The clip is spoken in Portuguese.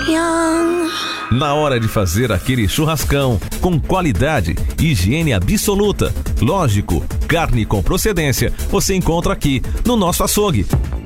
young. Na hora de fazer aquele churrascão, com qualidade, higiene absoluta, lógico, carne com procedência, você encontra aqui no nosso açougue.